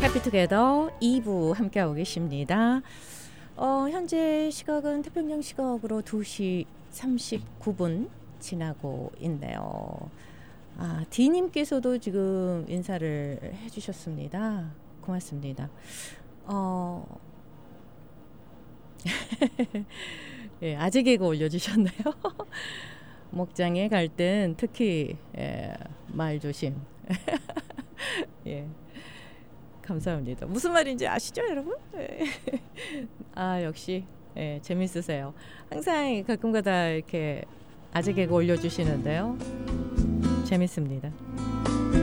해피투게더 2부 함께하고 계십니다. 현재 시각은 태평양 시각으로 2시 39분 지나고 있네요. D님께서도 지금 인사를 해주셨습니다. 고맙습니다. 예, 아재 개그 올려주셨네요. 목장의 갈등 특히 말 조심. 예, 감사합니다. 무슨 말인지 아시죠, 여러분? 역시 재밌으세요. 항상 가끔가다 이렇게 아재 개그 올려주시는데요. 재밌습니다.